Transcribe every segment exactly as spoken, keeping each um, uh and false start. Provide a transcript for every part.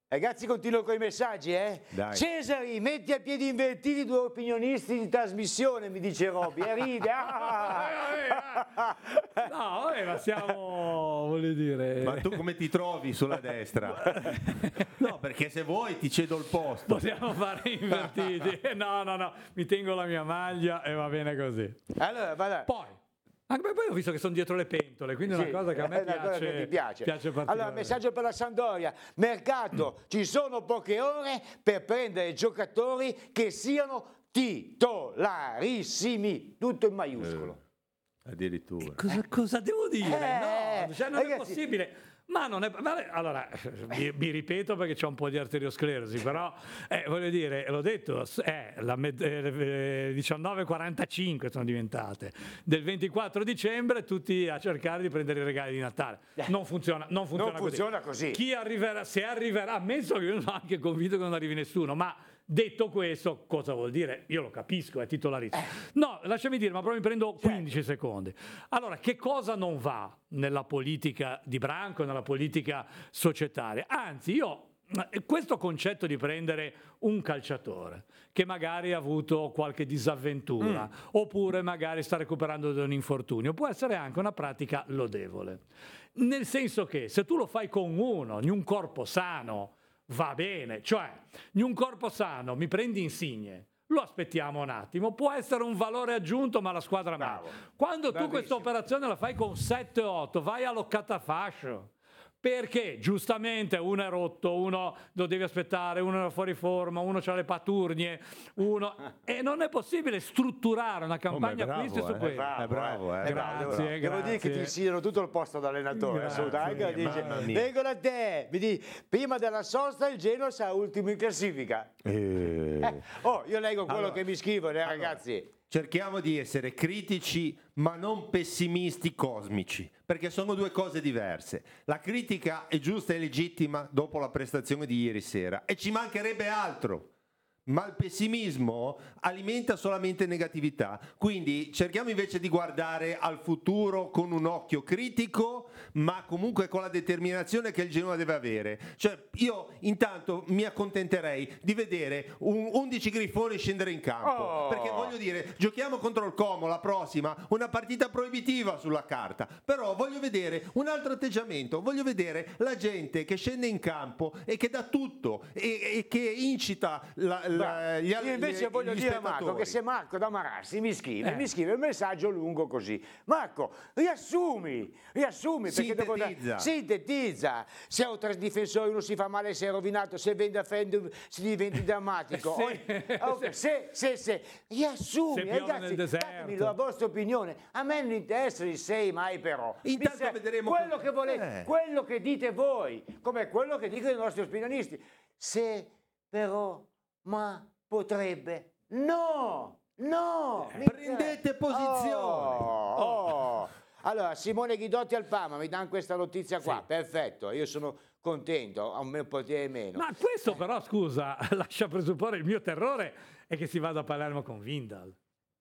Ragazzi, continuo con i messaggi, eh? Dai. Cesari, metti a piedi invertiti due opinionisti di trasmissione, mi dice Robby, e ride. Ah! No, vabbè, ma siamo, voglio dire... Ma tu come ti trovi sulla destra? No, perché se vuoi ti cedo il posto. Possiamo fare invertiti. No, no, no, mi tengo la mia maglia e va bene così. Allora, vada. Poi... Anche poi ho visto che sono dietro le pentole, quindi è Sì, una cosa che a me è una cosa piace, che ti piace. piace Allora, particolarmente. messaggio per la Sampdoria. Mercato, ci sono poche ore per prendere giocatori che siano titolarissimi. Tutto in maiuscolo. Eh, addirittura. Cosa, cosa devo dire? Eh, no, cioè non ragazzi, è possibile. Ma non è... Vabbè, allora, mi, mi ripeto perché c'ho un po' di arteriosclerosi, però eh, voglio dire, l'ho detto, è la med- eh, diciannove e quarantacinque sono diventate. Del ventiquattro dicembre tutti a cercare di prendere i regali di Natale. Non funziona, non funziona, non funziona così. Chi arriverà, se arriverà, ammesso che io sono anche convinto che non arrivi nessuno, ma... Detto questo, cosa vuol dire? Io lo capisco, è titolarissimo. No, lasciami dire, ma proprio mi prendo quindici secondi. Allora, che cosa non va nella politica di Branco, nella politica societaria? Anzi, io questo concetto di prendere un calciatore che magari ha avuto qualche disavventura mm. oppure magari sta recuperando da un infortunio può essere anche una pratica lodevole. Nel senso che se tu lo fai con uno, in un corpo sano, va bene, cioè in un corpo sano mi prendi Insigne, lo aspettiamo un attimo, può essere un valore aggiunto ma la squadra mai. Quando tu questa operazione la fai con sette otto vai all'occatafascio, perché giustamente uno è rotto, uno lo devi aspettare, uno è fuori forma, uno ha le paturnie, uno... e non è possibile strutturare una campagna oh, acquisti eh. su questo. È bravo, eh. È bravo, Grazie, devo, devo dire che ti insidiano tutto il posto da allenatore. Grazie, Dice, vengo da te, vedi, prima della sosta il Genoa sarà ultimo in classifica. Eh. Eh, oh, io leggo quello Allora, che mi scrivono, eh, allora, ragazzi. Cerchiamo di essere critici ma non pessimisti cosmici, perché sono due cose diverse. La critica è giusta e legittima dopo la prestazione di ieri sera e ci mancherebbe altro. Ma il pessimismo alimenta solamente negatività, quindi cerchiamo invece di guardare al futuro con un occhio critico, ma comunque con la determinazione che il Genoa deve avere. Cioè io intanto mi accontenterei di vedere un undici grifoni scendere in campo, oh. perché voglio dire, giochiamo contro il Como la prossima, una partita proibitiva sulla carta, però voglio vedere un altro atteggiamento, voglio vedere la gente che scende in campo e che dà tutto e, e che incita la, Beh, gli, io invece gli, voglio gli dire a Marco che se Marco da Marassi mi scrive, eh. mi scrive un messaggio lungo così. Marco, riassumi, riassumi, perché dopo sintetizza. sintetizza. Se a un tre difensori uno si fa male, si è rovinato, se vende a Fender si diventi drammatico. Sì. Okay, se, se, se, riassumi, Se piove ragazzi, nel deserto. datemi la vostra opinione. A me non interessa il sei mai però. Intanto Mi ser- vedremo quello come- che volete, eh. quello che dite voi, come quello che dicono i nostri opinionisti. Se però, ma potrebbe, no, no, Eh, prendete posizione. Oh, oh. Allora, Simone Ghidotti al Parma mi danno questa notizia qua, Sì. perfetto, io sono contento, a un mio potere meno. Ma questo però, scusa, lascia presupporre il mio terrore è che si vada a Palermo con Vindal.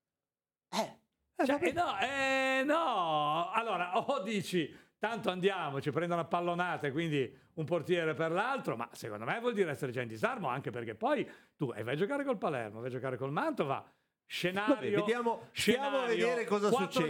Eh, Cioè, eh, no, eh, no, allora o dici tanto andiamo, ci prendono a pallonate, quindi un portiere per l'altro, ma secondo me vuol dire essere già in disarmo, anche perché poi tu eh, vai a giocare col Palermo, vai a giocare col Mantova, scenario, Vabbè, vediamo, stiamo a scenario, vedere cosa quattro succede.